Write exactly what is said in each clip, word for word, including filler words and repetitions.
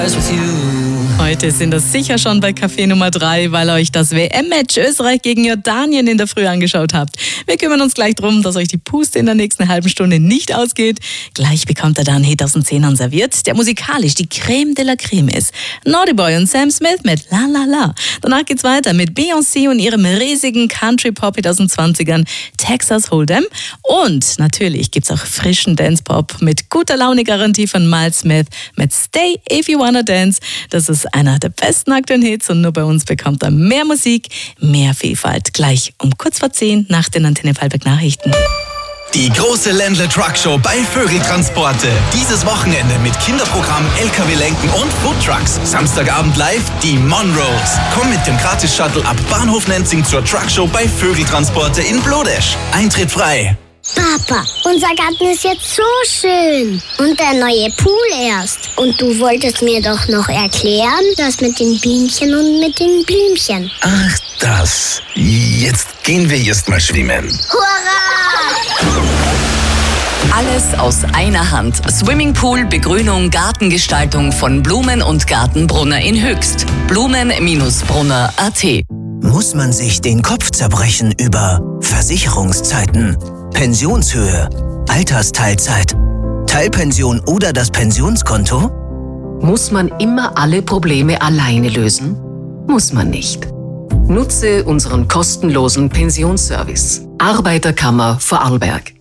Heute sind das sicher schon bei Café Nummer drei, weil ihr euch das W M-Match Österreich gegen Jordanien in der Früh angeschaut habt. Wir kümmern uns gleich drum, dass euch die Puste in der nächsten halben Stunde nicht ausgeht. Gleich bekommt ihr da einen Hit aus den Zehnern serviert, der musikalisch die Creme de la Creme ist. Naughty Boy und Sam Smith mit La La La. Danach geht's weiter mit Beyoncé und ihrem riesigen Country-Pop-Hit aus den zwanzigern, Texas Hold'em. Und natürlich gibt's auch frischen Dance-Pop mit guter Laune-Garantie von Miles Smith mit Stay If You Wanna Dance. Das ist einer der besten aktuellen Hits und nur bei uns bekommt er mehr Musik, mehr Vielfalt. Gleich um kurz vor zehn nach den Antenne Vorarlberg Nachrichten. Die große Ländle Truck Show bei Vögeltransporte. Dieses Wochenende mit Kinderprogramm, L K W-Lenken und Foodtrucks. Samstagabend live die Monroes. Komm mit dem Gratis-Shuttle ab Bahnhof Nenzing zur Truck Show bei Vögeltransporte in Blodesch. Eintritt frei. Papa, unser Garten ist jetzt so schön. Und der neue Pool erst. Und du wolltest mir doch noch erklären, das mit den Bienchen und mit den Blümchen. Ach, das. Jetzt gehen wir erst mal schwimmen. Hurra! Alles aus einer Hand. Swimmingpool, Begrünung, Gartengestaltung von Blumen und Gartenbrunner in Höchst. Blumen Brunner punkt at. Muss man sich den Kopf zerbrechen über Versicherungszeiten, Pensionshöhe, Altersteilzeit, Teilpension oder das Pensionskonto? Muss man immer alle Probleme alleine lösen? Muss man nicht. Nutze unseren kostenlosen Pensionsservice. Arbeiterkammer Vorarlberg.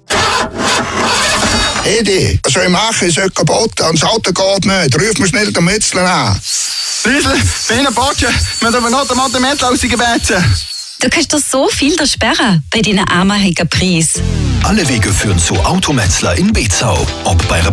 Edi, was soll ich machen? Ich soll kaputt, das Auto geht nicht. Ruf mir schnell den Mützler an. Riesel, bin ein Botschen. Wir haben aber noch den Mathemeter rausgebeten. Du kannst doch so viel da sperren bei deinen armen Preis. Alle Wege führen zu Autometzler in Bezau. Ob bei